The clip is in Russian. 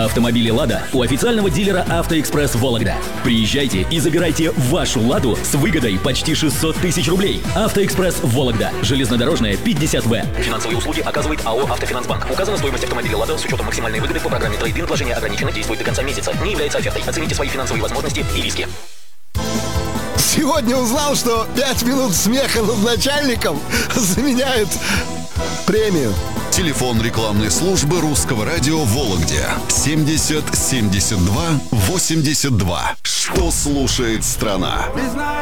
Автомобили «Лада» у официального дилера «Автоэкспресс» Вологда. Приезжайте и забирайте вашу «Ладу» с выгодой почти 600 тысяч рублей. «Автоэкспресс» Вологда. Железнодорожная, 50В. Финансовые услуги оказывает АО «Автофинансбанк». Указана стоимость автомобиля «Лада» с учетом максимальной выгоды по программе «Трейд-ин». Вложение ограничено, действует до конца месяца. Не является офертой. Оцените свои финансовые возможности и риски. Сегодня узнал, что 5 минут смеха над начальником заменяют премию. Телефон рекламной службы Русского радио в Вологде 70 72 82. Что слушает страна?